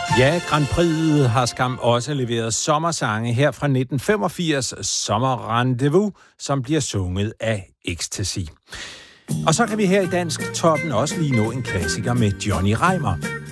Ja, Grand Prix har skam også leveret sommersange her fra 1985, Sommerrendezvous, som bliver sunget af Ecstasy. Og så kan vi her i Dansk Toppen også lige nå en klassiker med Johnny Reimer.